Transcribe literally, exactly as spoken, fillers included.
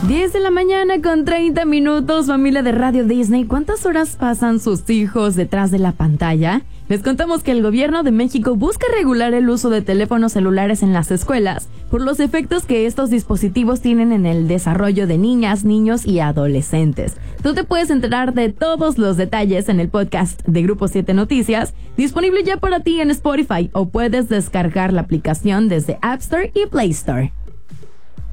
diez de la mañana con treinta minutos, familia de Radio Disney. ¿Cuántas horas pasan sus hijos detrás de la pantalla? Les contamos que el gobierno de México busca regular el uso de teléfonos celulares en las escuelas por los efectos que estos dispositivos tienen en el desarrollo de niñas, niños y adolescentes. Tú te puedes enterar de todos los detalles en el podcast de Grupo siete Noticias, disponible ya para ti en Spotify, o puedes descargar la aplicación desde App Store y Play Store.